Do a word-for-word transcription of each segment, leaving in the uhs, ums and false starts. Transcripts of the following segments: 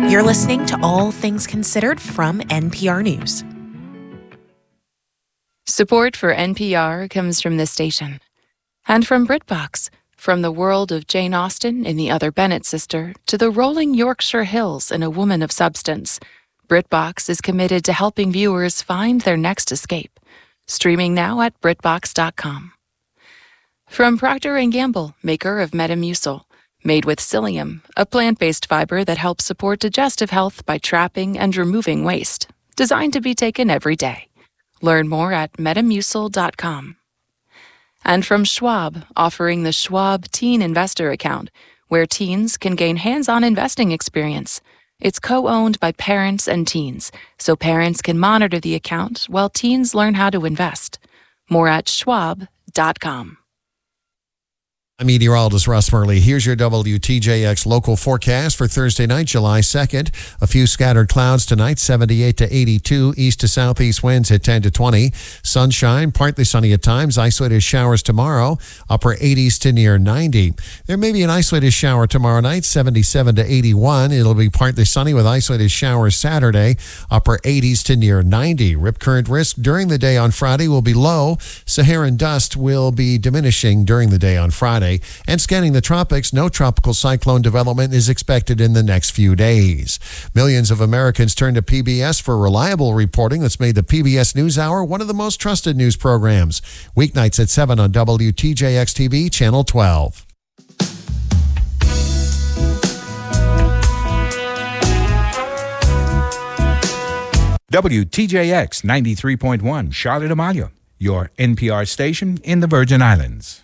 You're listening to All Things Considered from N P R News. Support for N P R comes from this station. And from BritBox, from the world of Jane Austen in The Other Bennet Sister to the rolling Yorkshire Hills in A Woman of Substance, BritBox is committed to helping viewers find their next escape. Streaming now at BritBox dot com. From Procter and Gamble, maker of Metamucil, made with psyllium, a plant-based fiber that helps support digestive health by trapping and removing waste. Designed to be taken every day. Learn more at Metamucil dot com. And from Schwab, offering the Schwab Teen Investor Account, where teens can gain hands-on investing experience. It's co-owned by parents and teens, so parents can monitor the account while teens learn how to invest. More at Schwab dot com. I'm meteorologist Russ Murley. Here's your W T J X local forecast for Thursday night, July second. A few scattered clouds tonight, seventy-eight to eighty-two. East to southeast winds at ten to twenty. Sunshine, partly sunny at times. Isolated showers tomorrow, upper eighties to near ninety. There may be an isolated shower tomorrow night, seventy-seven to eighty-one. It'll be partly sunny with isolated showers Saturday, upper eighties to near ninety. Rip current risk during the day on Friday will be low. Saharan dust will be diminishing during the day on Friday. And scanning the tropics, no tropical cyclone development is expected in the next few days. Millions of Americans turn to P B S for reliable reporting that's made the P B S NewsHour one of the most trusted news programs. Weeknights at seven on W T J X T V, Channel twelve. W T J X ninety-three point one, Charlotte Amalia, your N P R station in the Virgin Islands.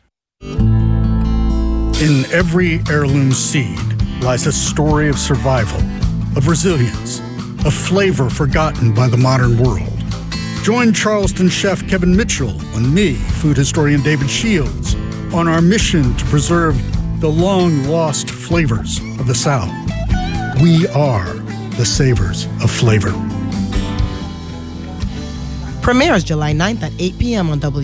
In every heirloom seed lies a story of survival, of resilience, a flavor forgotten by the modern world. Join Charleston chef Kevin Mitchell and me, food historian David Shields, on our mission to preserve the long-lost flavors of the South. We are the savors of flavor. Premieres July ninth at eight p.m. on W